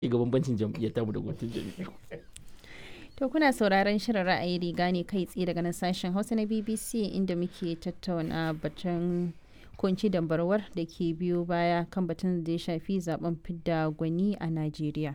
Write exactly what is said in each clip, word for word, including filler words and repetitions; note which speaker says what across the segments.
Speaker 1: ga bambancin jam'iyyar tamu da gwamnatin jam'iyyu.
Speaker 2: To kuna sauraron shirin ra'ayi riga ne kai tsaye daga nan sashen Hausa na B B C inda muke tattauna batun kunci dambarwar da ke biyo baya kan batun da ya shafi zaben fidda gwani a Najeriya.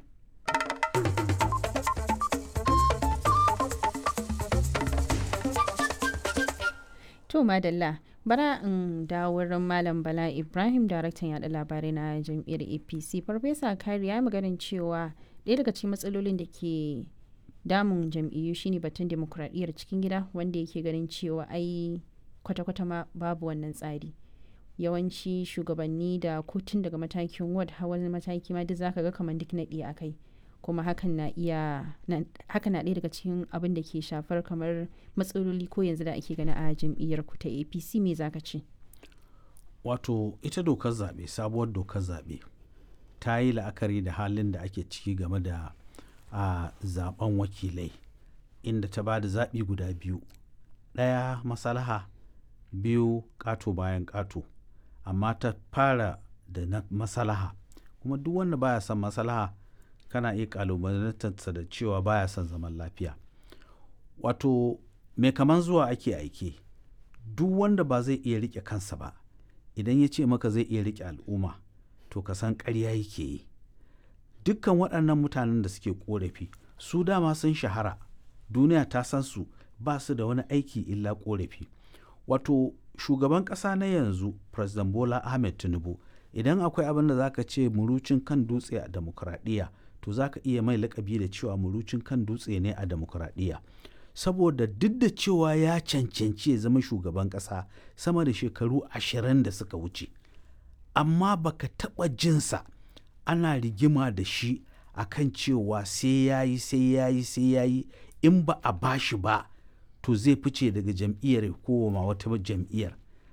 Speaker 2: To madalla bara in dawo wurin Malam Bala Ibrahim daraktan yada labarai na jam'iyyar A P C. Farfesa Kari ya maganin cewa ɗaya daga cikin matsalolin da ke damun jam'iyyu shine batun demokuraɗiyyar cikin gida wanda yake ganin cewa ai kwata-kwata ma babu wannan tsari. Yawanci shugabanni da kotun daga matakin ward hawan mataki ma duk zaka ga kamar duk naɗi a kai. Kuma hakan na iya haka na ɗaya daga cikin abin da ke shafar kamar matsaloli ko yanzu da ake gani a jam'iyyar ku ta A P C. Me zaka ce?
Speaker 3: Wato ita dokar zaɓe, sabuwar dokar zaɓe ta yi la'akari da halin da ake ciki game da a zaben wakilai, inda ta ba da zaɓi guda biyu, ɗaya masalaha, biyu ƙato bayan ƙato, amma ta fara da na masalaha, kuma duk wanda baya son masalaha kana iya ƙalubalantarsa da cewa baya son zaman lafiya. Wato mai kaman zuwa ake aike, duk wanda ba zai iya riƙe kansa ba idan ya ce maka zai iya riƙe al'umma to ka san ƙarya yake yi. Dukkan waɗannan mutanen da suke ƙorafi su dama sun shahara, duniya ta san su, ba su da wani aiki illa ƙorafi. Wato shugaban ƙasa na yanzu President Bola Ahmed Tinubu, idan akwai abin da za ka ce murucin kan dutse a demokuraɗiyya to za ka iya mai laƙabi da cewa murucin kan dutse ne a demokuraɗiyya. Saboda duk da cewa ya cancanci ya zama shugaban ƙasa sama da shekaru ashirin da suka wuce, amma baka taɓa jinsa ana rigima da shi akan cewa sai ya yi sai ya yi sai ya yi in ba a bashi ba to zai fice daga jam'iyyar ko ma wata jam'iyyar.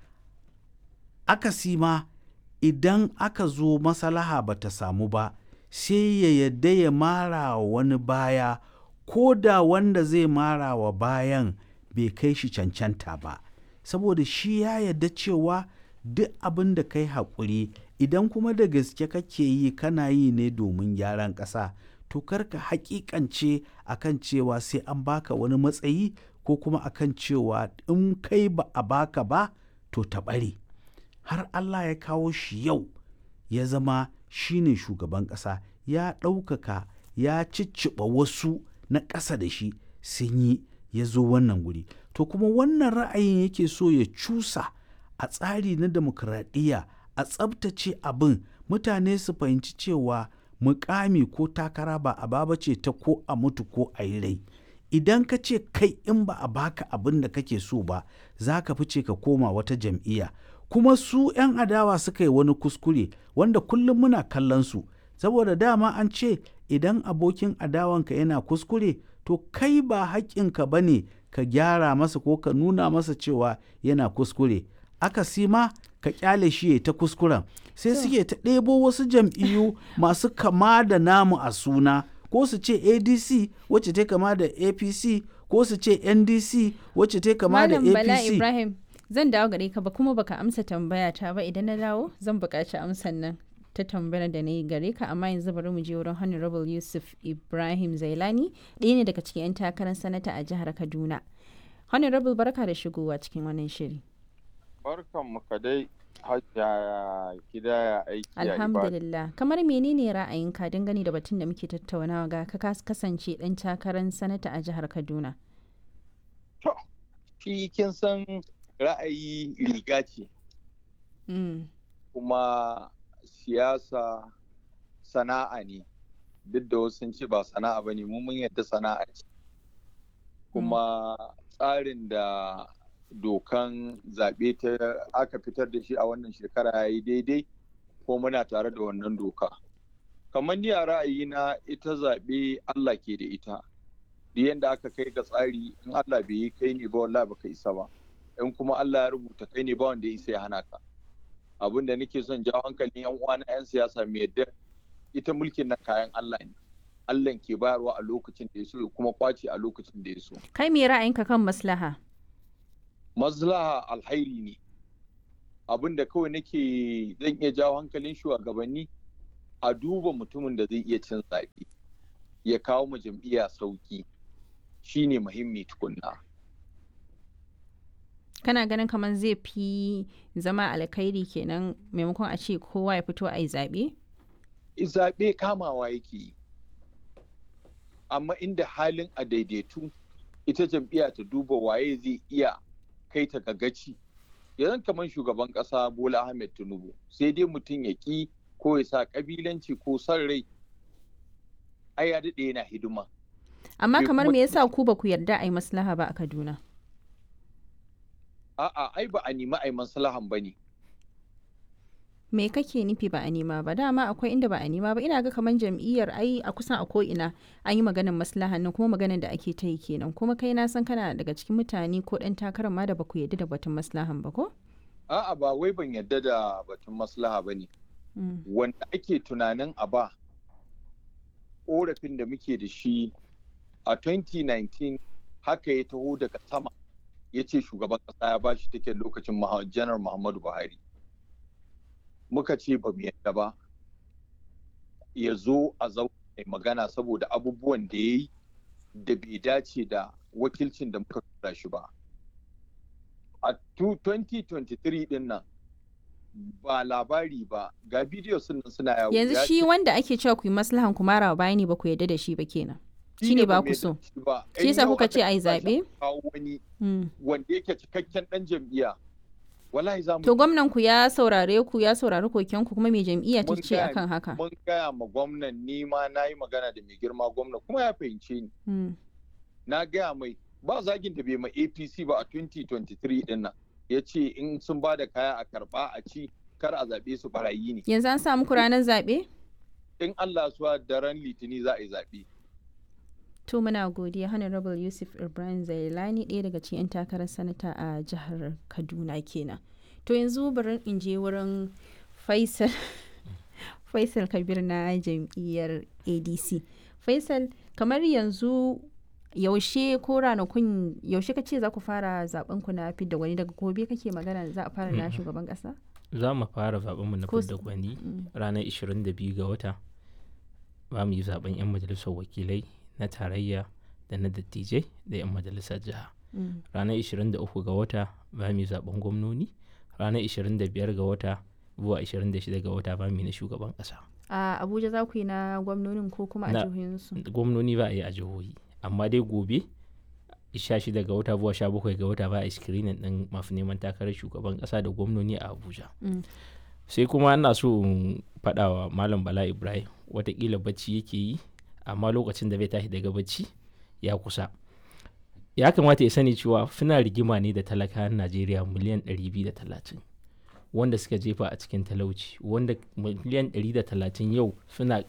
Speaker 3: Akasi ma idan aka zo masalaha ba ta samu ba sai ya yadda ya mara wa wani baya ko da wanda zai mara wa bayan bai kai shi cancanta ba, saboda shi ya yadda cewa duk abin da kai haƙuri idan kuma da gaske kake yi kana yi ne domin gyaran ƙasa to karka haƙiƙance akan cewa sai an baka wani matsayi ko kuma akan cewa in kai ba a baka ba to ta ɓare. Har Allah ya kawo shi yau ya zama shine shugaban ƙasa, ya ɗaukaka ya cicciɓa wasu na ƙasa da shi sun yi ya zo wannan guri. To kuma wannan ra'ayin yake so ya cusa a tsari na demokradiyya, a tsabtace abin, mutane su fahimci cewa mukami ko takara ba a baba ce ta ko a mutu ko a yi rai. Idan ka ce kai in ba a baka abin da kake so ba za ka fice ka koma wata jam'iyya. Kuma su 'yan adawa suka yi wani kuskure wanda kullum muna kallon su, saboda dama an ce idan abokin adawanka yana kuskure to kai ba haƙƙinka ba ne ka gyara masa ko ka nuna masa cewa yana kuskure. Akasi ma ka kyale shi ya ta kuskuren sai suke ta ɗebo wasu jam'iyyu masu kama da namu a suna, ko su ce A D C wacce ta kama da A P C, ko su ce N D C wacce ta kama da A P C.
Speaker 2: Malam Bala Ibrahim zan dawo gare ka ba kuma baka amsa tambaya ta ba, idan na dawo zan buƙaci amsan nan ta tambayar da na yi gare ka, amma yanzu bari mu je wurin Honorable Yusuf Ibrahim Zailani, ɗaya ne daga cikin 'yan takarar sanata a jihar Kaduna. Honorable barka da shigowa cikin wannan shiri.
Speaker 4: Barkan mu ka dai hajjaya gida ya aiki ya ibada.
Speaker 2: Alhamdulillah. Kamar menene ra'ayinka dangane da batun da muke tattaunawa ga ka kasance ɗan takarar sanata a jihar Kaduna?
Speaker 4: To, shi kin san ra'ayi riga ce.
Speaker 2: Mm.
Speaker 4: Kuma siyasa sana'a ne. Duk da wasu sun ce ba sana'a ba ne, mun yadda sana'a ce. Kuma tsarin da dokan zaɓe ta aka fitar da shi a wannan shekara ya yi daidai ko muna tare da wannan doka. Kamar ni a ra'ayina ita zaɓe Allah ke da ita. Da yadda aka kai ga tsari in Allah bai yi kai ne ba wallahi baka isa ba. In kuma Allah ya rubuta kai ne ba wanda ya isa ya hana ka. Abin da nake son jawo hankalin yan uwa na 'yan siyasa mai yadda ita mulkin na kayan Allah ne. Allah ke bayarwa a lokacin da ya so kuma kwace a lokacin da ya so.
Speaker 2: Kai me ra'ayinka kan maslaha?
Speaker 4: Maslaha alhairi ne. Abin da kawai nake zan iya jawo hankalin shugabanni a duba mutumin da zai iya cin zaɓe ya kawo ma jam'iyya sauki shine muhimmi tukunna.
Speaker 2: Kana ganin kamar zai fi zama alkhairi kenan maimakon a ce kowa ya fito a yi zaɓe?
Speaker 4: Zaɓe kamawa yake yi, amma inda halin a daidaitu ita jam'iyya ta duba waye zai iya kai ta gaci. Yanzu kamar shugaban ƙasa Bola Ahmed Tinubu sai dai mutum ya ƙi ko ya sa ƙabilanci ko son rai, ai ya daɗe yana hidima.
Speaker 2: Amma kamar me yasa ku ba ku yarda a yi maslaha ba a Kaduna?
Speaker 4: A'a, ai ba a nemi a yi maslahan ba ne.
Speaker 2: Me kake nufi ba a nema ba? Dama akwai inda ba a nema ba. Ina ga kamar jam'iyyar ai a kusan a ko'ina an yi maganar maslahan nan kuma maganar da ake ta yi kenan. Kuma kai na san kana daga cikin mutane ko ɗan takarar ma da ba ku yarda da batun maslahan ba ko?
Speaker 4: A'a, ba wai ban yarda da batun maslaha ba ne. Wanda ake tunanin a ba ƙorafin da muke da shi a twenty nineteen haka ya taho daga sama ya ce shugaban ƙasa ya ba shi take lokacin janar Muhammadu Buhari. Muka ce ba mu yadda ba ya zo a zaune magana saboda abubuwan da ya yi da bai dace da wakilcin da muka tura shi ba. A twenty twenty-three din nan ba labari ba ga bidiyo sun suna yawo.
Speaker 2: Yanzu shi wanda ake cewa ku yi maslahan ku mara baya ne ba ku yadda da shi ba kenan. Shi ne ba ku so. Shi yasa kuka ce a yi zaɓe?
Speaker 4: Wani wanda yake cikakken ɗan jam'iyya. Wallahi za mu.
Speaker 2: To gwamnan ku ya saurare ku ya saurari koken ku kuma mai jam'iyya ta ce akan haka.
Speaker 4: Mun gaya ma gwamnan ni ma na yi magana da mai girma gwamna kuma ya fahimce ni. Na gaya mai ba zagin da bai ma A P C ba a twenty twenty-three din nan. Ya ce in sun ba da kaya a karba a ci kar a zaɓe su barayi ne.
Speaker 2: Yanzu an sa muku ranar zaɓe?
Speaker 4: In Allah suwa daren litini za a yi zaɓe.
Speaker 2: To muna godiya Honorable Yusuf Ibrahim Zailani ɗaya daga cikin 'yan takarar sanata a jihar Kaduna kenan. To yanzu bari in je wurin Faisal Faisal Kabir na jam'iyyar A D C. Faisal, kamar yanzu yaushe ko ranakun yaushe ka ce za ku fara zaben ku na fidda gwani daga gobe kake magana za a fara na shugaban kasa?
Speaker 1: Za mu fara zaben mu na fidda gwani ranar ishirin da biyu ga wata. Ba mu yi zaben 'yan majalisar wakilai na tarayya da na dattijai da 'yan majalisar jiha. Ranar ishirin da uku ga wata ba mu yi zaben gwamnoni. Ranar ishirin da biyar ga wata zuwa ishirin da shida ga wata ba mu yi na shugaban kasa.
Speaker 2: A Abuja za ku yi na gwamnonin ko kuma a jihohinsu?
Speaker 1: Gwamnoni ba a yi a jihohi. Amma dai gobe sha shida ga wata zuwa sha bakwai ga wata ba a screening din masu neman takarar shugaban kasa da gwamnoni a Abuja. Sai kuma ana so in faɗa wa Malam Bala Ibrahim watakila bacci yake yi amma lokacin da bai tashi daga bacci ya kusa. Ya kamata ya sani cewa suna rigima ne da talakawan Najeriya miliyan ɗari biyu da talatin wanda suka jefa a cikin talauci, wanda miliyan ɗari da talatin yau suna